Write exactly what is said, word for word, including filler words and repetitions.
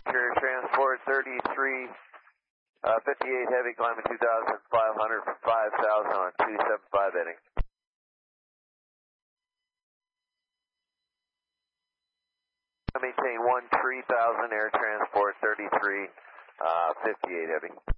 Air Transport thirty-three uh, fifty-eight Heavy, climbing two thousand five hundred from five thousand on two seventy-five heading. Maintain one three thousand Air Transport thirty-three uh, fifty-eight Heavy.